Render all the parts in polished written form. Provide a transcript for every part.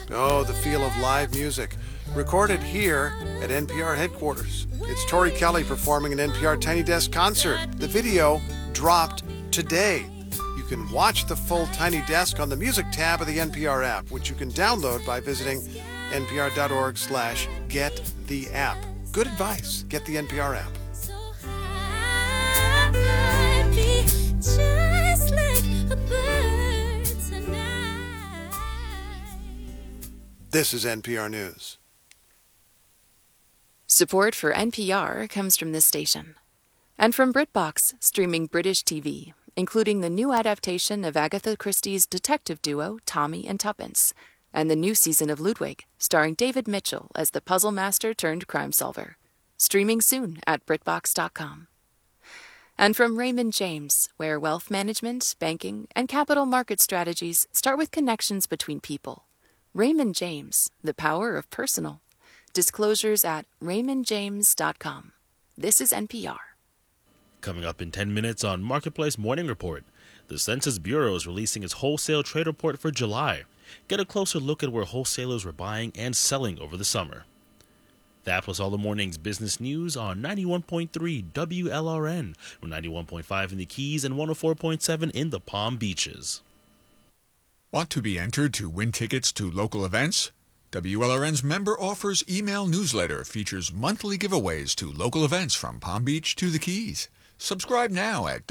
Oh, the feel of live music. Recorded here at NPR headquarters. It's Tori Kelly performing an NPR Tiny Desk concert. The video dropped today. You can watch the full Tiny Desk on the music tab of the NPR app, which you can download by visiting npr.org/gettheapp. Good advice. Get the NPR app. Just like a bird tonight. This is NPR News. Support for NPR comes from this station. And from BritBox, streaming British TV, including the new adaptation of Agatha Christie's detective duo Tommy and Tuppence, and the new season of Ludwig, starring David Mitchell as the puzzle master turned crime solver. Streaming soon at BritBox.com. And from Raymond James, where wealth management, banking, and capital market strategies start with connections between people. Raymond James, the power of personal. Disclosures at raymondjames.com. This is NPR. Coming up in 10 minutes on Marketplace Morning Report, the Census Bureau is releasing its wholesale trade report for July. Get a closer look at where wholesalers were buying and selling over the summer. That was all the morning's business news on 91.3 WLRN, from 91.5 in the Keys and 104.7 in the Palm Beaches. Want to be entered to win tickets to local events? WLRN's member offers email newsletter features monthly giveaways to local events from Palm Beach to the Keys. Subscribe now at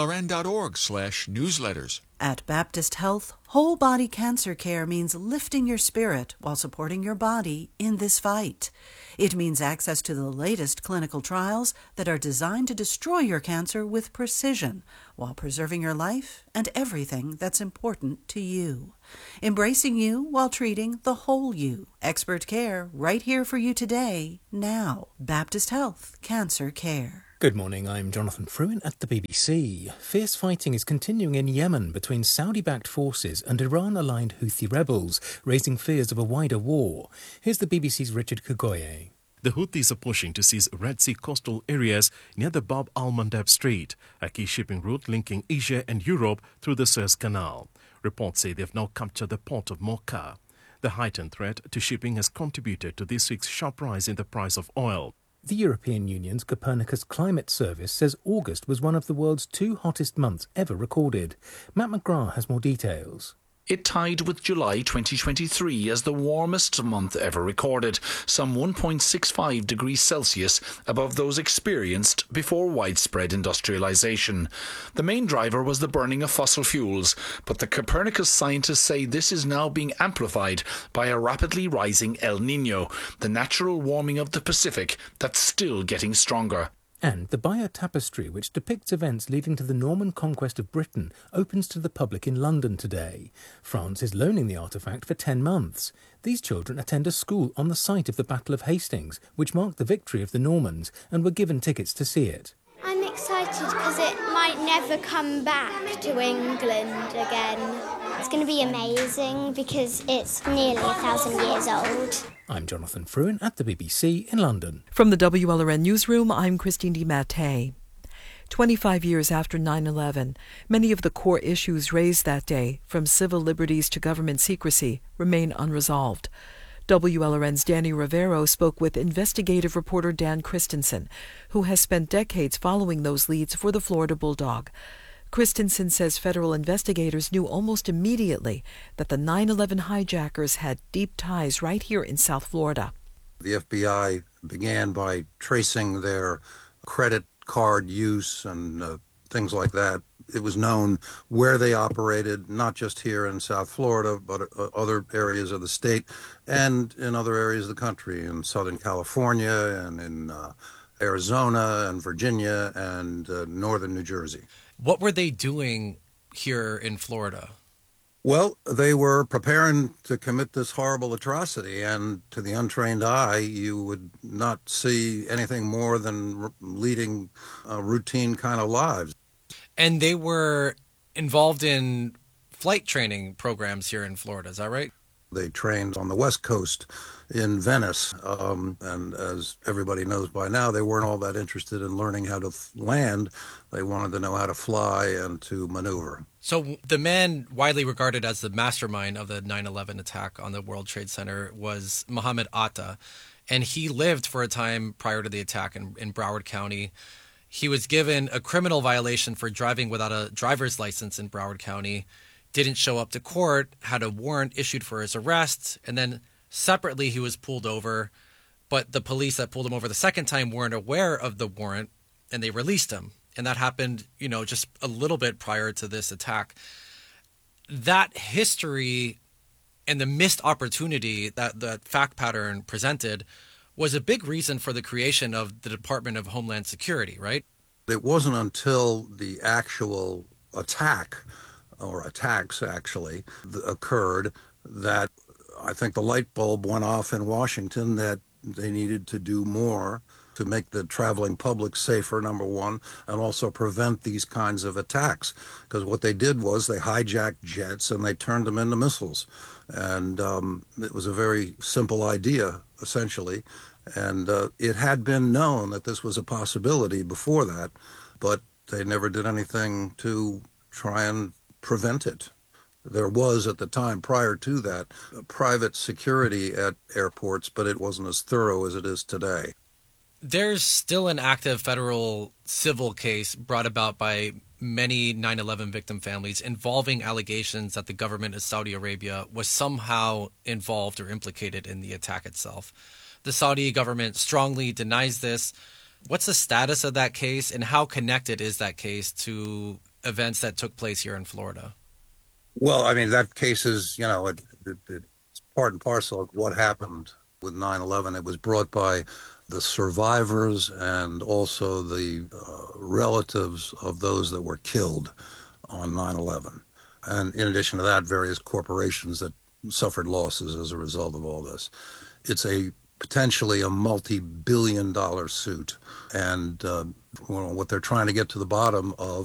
WLRN.org/newsletters. At Baptist Health, whole body cancer care means lifting your spirit while supporting your body in this fight. It means access to the latest clinical trials that are designed to destroy your cancer with precision while preserving your life and everything that's important to you. Embracing you while treating the whole you. Expert care right here for you today, now. Baptist Health Cancer Care. Good morning, I'm Jonathan Fruin at the BBC. Fierce fighting is continuing in Yemen between Saudi-backed forces and Iran-aligned Houthi rebels, raising fears of a wider war. Here's the BBC's Richard Kugoye. The Houthis are pushing to seize Red Sea coastal areas near the Bab al-Mandeb Strait, a key shipping route linking Asia and Europe through the Suez Canal. Reports say they've now captured the port of Mocha. The heightened threat to shipping has contributed to this week's sharp rise in the price of oil. The European Union's Copernicus Climate Service says August was one of the world's 2 hottest months ever recorded. Matt McGrath has more details. It tied with July 2023 as the warmest month ever recorded, some 1.65 degrees Celsius above those experienced before widespread industrialization. The main driver was the burning of fossil fuels, but the Copernicus scientists say this is now being amplified by a rapidly rising El Niño, the natural warming of the Pacific that's still getting stronger. And the Bayeux Tapestry, which depicts events leading to the Norman conquest of Britain, opens to the public in London today. France is loaning the artefact for 10 months. These children attend a school on the site of the Battle of Hastings, which marked the victory of the Normans, and were given tickets to see it. I'm excited because it might never come back to England again. It's going to be amazing because it's nearly 1,000 years old. I'm Jonathan Fruin at the BBC in London. From the WLRN Newsroom, I'm Christine DiMattei. 25 years after 9/11, many of the core issues raised that day, from civil liberties to government secrecy, remain unresolved. WLRN's Danny Rivero spoke with investigative reporter Dan Christensen, who has spent decades following those leads for the Florida Bulldog. Christensen says federal investigators knew almost immediately that the 9/11 hijackers had deep ties right here in South Florida. The FBI began by tracing their credit card use and things like that. It was known where they operated, not just here in South Florida, but other areas of the state and in other areas of the country, in Southern California and in Arizona and Virginia and northern New Jersey. What were they doing here in Florida? Well, they were preparing to commit this horrible atrocity, and to the untrained eye, you would not see anything more than leading routine kind of lives. And they were involved in flight training programs here in Florida, is that right? They trained on the West Coast in Venice, and as everybody knows by now, they weren't all that interested in learning how to land. They wanted to know how to fly and to maneuver. So the man widely regarded as the mastermind of the 9/11 attack on the World Trade Center was Mohammed Atta, and he lived for a time prior to the attack in Broward County. He was given a criminal violation for driving without a driver's license in Broward County, didn't show up to court, had a warrant issued for his arrest, and then separately he was pulled over, but the police that pulled him over the second time weren't aware of the warrant, and they released him. And that happened, just a little bit prior to this attack. That history and the missed opportunity that the fact pattern presented was a big reason for the creation of the Department of Homeland Security, right? It wasn't until the actual attack, or attacks actually, occurred that I think the light bulb went off in Washington that they needed to do more to make the traveling public safer, number one, and also prevent these kinds of attacks. Because what they did was they hijacked jets and they turned them into missiles. And it was a very simple idea, essentially. And it had been known that this was a possibility before that, but they never did anything to try and prevent it. There was, at the time prior to that, private security at airports, but it wasn't as thorough as it is today. There's still an active federal civil case brought about by many 9/11 victim families involving allegations that the government of Saudi Arabia was somehow involved or implicated in the attack itself. The Saudi government strongly denies this. What's the status of that case, and how connected is that case to events that took place here in Florida? Well, I mean, that case is, it's part and parcel of what happened with 9/11. It was brought by the survivors and also the relatives of those that were killed on 9/11. And in addition to that, various corporations that suffered losses as a result of all this. It's potentially a multi-billion-dollar suit. And what they're trying to get to the bottom of